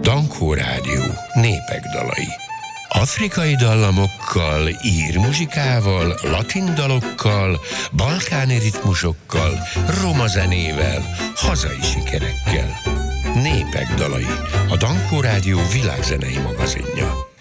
Dankó Rádió népek dalai. Afrikai dallamokkal, ír muzsikával, latin dalokkal, balkáni ritmusokkal, roma zenével, hazai sikerekkel. Népek dalai. A Dankó Rádió világzenei magazinja.